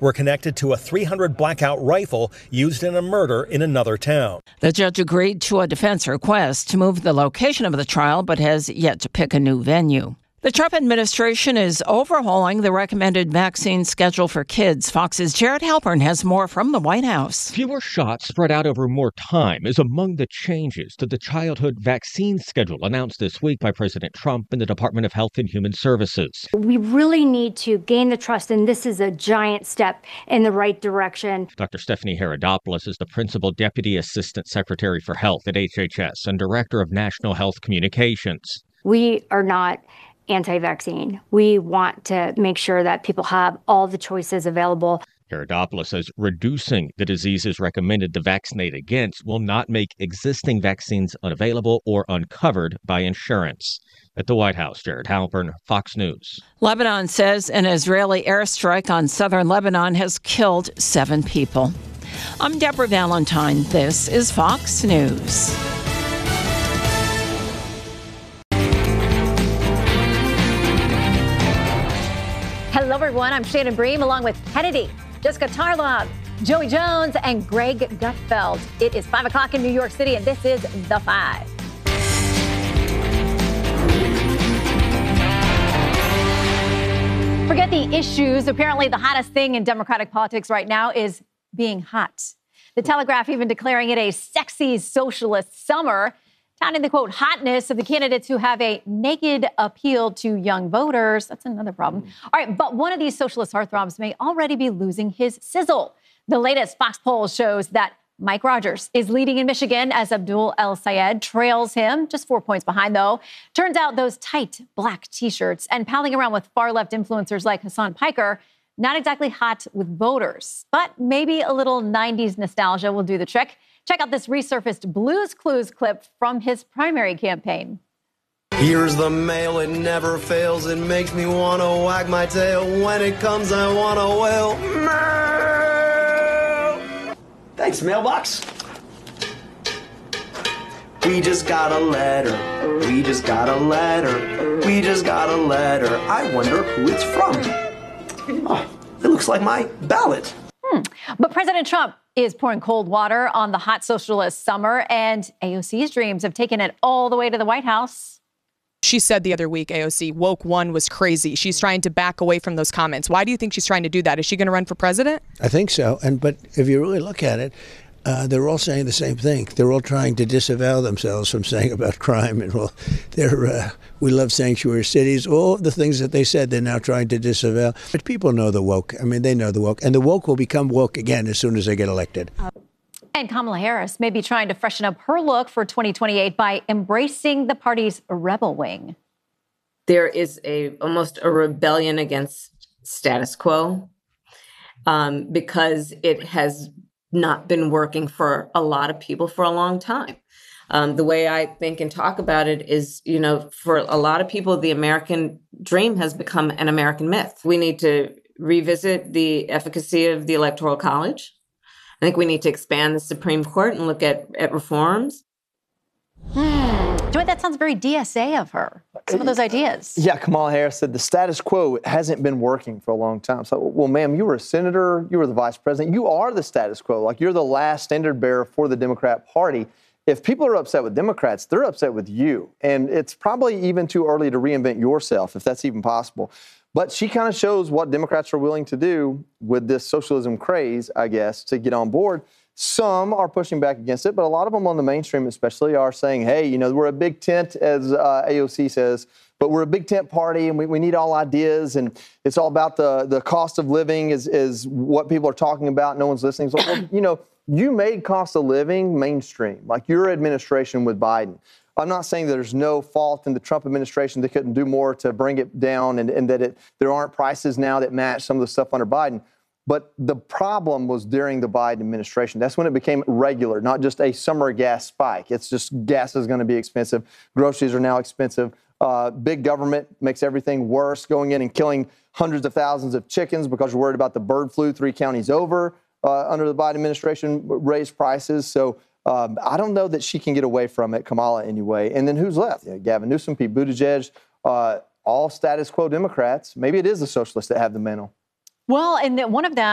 were connected to a .300 blackout rifle used in a murder in another town. The judge agreed to a defense request to move the location of the trial, but has yet to pick a new venue. The Trump administration is overhauling the recommended vaccine schedule for kids. Fox's Jared Halpern has more from the White House. Fewer shots spread out over more time is among the changes to the childhood vaccine schedule announced this week by President Trump and the Department of Health and Human Services. We really need to gain the trust, and this is a giant step in the right direction. Dr. Stephanie Herodopoulos is the Principal Deputy Assistant Secretary for Health at HHS and Director of National Health Communications. We are not anti-vaccine. We want to make sure that people have all the choices available. Herodopoulos says reducing the diseases recommended to vaccinate against will not make existing vaccines unavailable or uncovered by insurance. At the White House, Jared Halpern, Fox News. Lebanon says an Israeli airstrike on southern Lebanon has killed 7 people. I'm Deborah Valentine. This is Fox News. Hello, everyone. I'm Shannon Bream, along with Kennedy, Jessica Tarlov, Joey Jones, and Greg Gutfeld. It is 5 o'clock in New York City, and this is The Five. Forget the issues. Apparently, the hottest thing in Democratic politics right now is being hot. The Telegraph even declaring it a sexy socialist summer, touting the, quote, hotness of the candidates who have a naked appeal to young voters. That's another problem. All right, but one of these socialist heartthrobs may already be losing his sizzle. The latest Fox poll shows that Mike Rogers is leading in Michigan as Abdul El-Sayed trails him, just 4 points behind, though. Turns out those tight black T-shirts and palling around with far-left influencers like Hassan Piker, not exactly hot with voters. But maybe a little 90s nostalgia will do the trick. Check out this resurfaced Blues Clues clip from his primary campaign. Here's the mail, it never fails. It makes me want to wag my tail. When it comes, I want to wail. Mail. Thanks, mailbox. We just got a letter. We just got a letter. We just got a letter. I wonder who it's from. Oh, it looks like my ballot. But President Trump is pouring cold water on the hot socialist summer, and AOC's dreams have taken it all the way to the White House. She said the other week, AOC, woke one was crazy. She's trying to back away from those comments. Why do you think she's trying to do that? Is she going to run for president? I think so. But if you really look at it, they're all saying the same thing. They're all trying to disavow themselves from saying about crime. And we love sanctuary cities. All the things that they said, they're now trying to disavow. But people know the woke. I mean, they know the woke. And the woke will become woke again as soon as they get elected. And Kamala Harris may be trying to freshen up her look for 2028 by embracing the party's rebel wing. There is almost a rebellion against status quo because it has not been working for a lot of people for a long time. The way I think and talk about it is, for a lot of people, the American dream has become an American myth. We need to revisit the efficacy of the Electoral College. I think we need to expand the Supreme Court and look at reforms. Joy, that sounds very DSA of her, some of those ideas. Yeah, Kamala Harris said the status quo hasn't been working for a long time. So, well, ma'am, you were a senator, you were the vice president, you are the status quo. Like, you're the last standard bearer for the Democrat Party. If people are upset with Democrats, they're upset with you. And it's probably even too early to reinvent yourself, if that's even possible. But she kind of shows what Democrats are willing to do with this socialism craze, I guess, to get on board. Some are pushing back against it, but a lot of them on the mainstream especially are saying, hey, we're a big tent, as AOC says, but we're a big tent party and we need all ideas. And it's all about the cost of living is what people are talking about. No one's listening. So, well, you made cost of living mainstream, like your administration with Biden. I'm not saying that there's no fault in the Trump administration. They couldn't do more to bring it down and that there aren't prices now that match some of the stuff under Biden. But the problem was during the Biden administration. That's when it became regular, not just a summer gas spike. It's just gas is going to be expensive. Groceries are now expensive. Big government makes everything worse, going in and killing hundreds of thousands of chickens because you're worried about the bird flu 3 counties over under the Biden administration, raised prices. So I don't know that she can get away from it, Kamala anyway. And then who's left? Gavin Newsom, Pete Buttigieg, all status quo Democrats. Maybe it is the socialists that have the mantle. Well, and one of them